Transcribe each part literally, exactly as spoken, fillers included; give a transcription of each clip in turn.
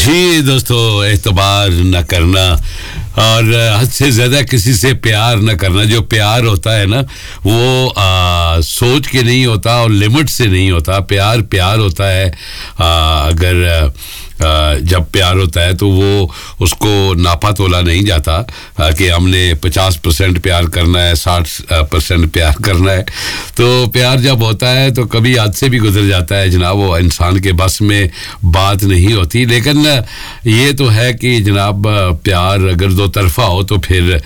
जी दोस्तों, एतबार न करना और हद से ज़्यादा किसी से प्यार न करना। जो प्यार होता है ना वो आ, सोच के नहीं होता और लिमिट से नहीं होता। प्यार प्यार होता है। आ, अगर आ, जब प्यार होता है तो वो उसको नापा तोला नहीं जाता आ, कि हमने पचास परसेंट प्यार करना है, साठ परसेंट प्यार करना है। तो प्यार जब होता है तो कभी हाथ से भी गुजर जाता है जनाब, वो इंसान के बस में बात नहीं होती। लेकिन ये तो है कि जनाब प्यार अगर दो तरफा हो तो फिर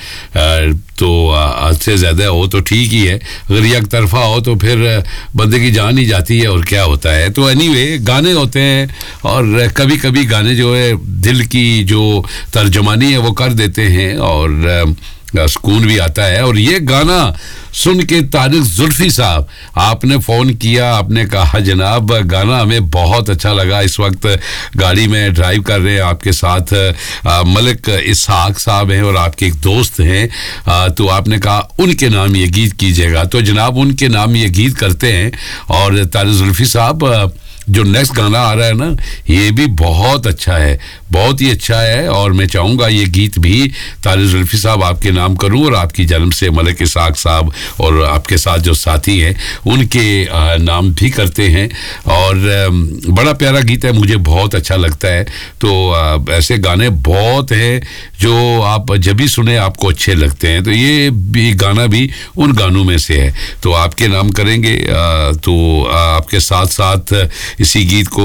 तो हद से ज़्यादा हो तो ठीक ही है, अगर एक तरफा हो तो फिर बंदे की जान ही जाती है और क्या होता है। तो एनीवे गाने होते हैं और कभी कभी गाने जो है दिल की जो तर्जुमानी है वो कर देते हैं और सुकून भी आता है। और ये गाना सुन के तारिक जुल्फी साहब आपने फ़ोन किया, आपने कहा जनाब गाना हमें बहुत अच्छा लगा, इस वक्त गाड़ी में ड्राइव कर रहे हैं, आपके साथ आ, मलिक इसहाक साहब हैं और आपके एक दोस्त हैं, आ, तो आपने कहा उनके नाम ये गीत कीजिएगा। तो जनाब उनके नाम ये गीत करते हैं। और तारिक जुल्फी साहब जो नेक्स्ट गाना आ रहा है ना ये भी बहुत अच्छा है, बहुत ही अच्छा है। और मैं चाहूँगा ये गीत भी तारिक जुल्फी साहब आपके नाम करूँ और आपकी जन्म से मलिक इसहाक साहब और आपके साथ जो साथी हैं उनके नाम भी करते हैं। और बड़ा प्यारा गीत है, मुझे बहुत अच्छा लगता है। तो ऐसे गाने बहुत हैं जो आप जब भी सुने आपको अच्छे लगते हैं, तो ये भी गाना भी उन गानों में से है। तो आपके नाम करेंगे, तो आपके साथ साथ इसी गीत को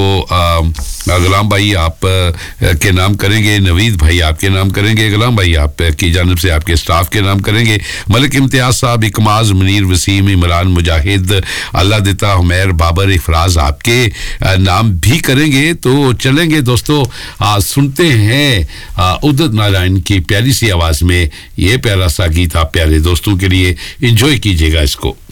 गुलाम भाई आप के नाम करेंगे, नवीद भाई आपके नाम करेंगे, गुलाम भाई आप की जानिब से आपके स्टाफ के नाम करेंगे, मलिक इम्तियाज साहब, इकमाज, मुनीर, वसीम, इमरान, मुजाहिद, अल्लाह देता, हुमैर, बाबर, इफराज आपके नाम भी करेंगे। तो चलेंगे दोस्तों, आज सुनते हैं उदित नारायण की प्यारी सी आवाज़ में ये प्यारा सा गीत आप प्यारे दोस्तों के लिए एंजॉय कीजिएगा इसको।